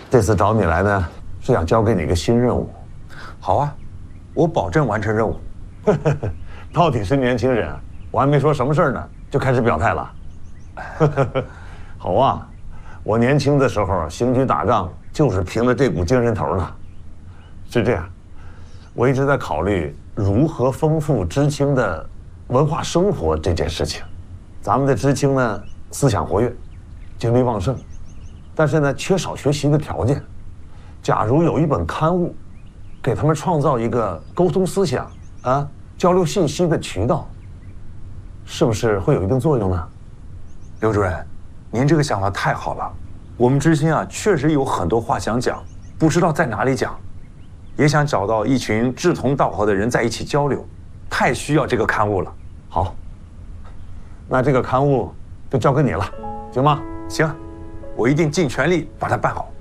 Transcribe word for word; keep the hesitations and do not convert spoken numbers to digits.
这次找你来呢，是想交给你一个新任务。 好啊，我保证完成任务。 到底是年轻人，我还没说什么事儿呢，就开始表态了。好啊，我年轻的时候行军打仗就是凭着这股精神头呢。是这样，我一直在考虑如何丰富知青的文化生活这件事情。咱们的知青呢，思想活跃，精力旺盛，但是呢，缺少学习的条件。假如有一本刊物，给他们创造一个沟通思想啊、交流信息的渠道，是不是会有一定作用呢？ 刘主任，您这个想法太好了。我们知青啊，确实有很多话想讲，不知道在哪里讲，也想找到一群志同道合的人在一起交流，太需要这个刊物了。 好，那这个刊物就交给你了，行吗？ 行，我一定尽全力把它办好。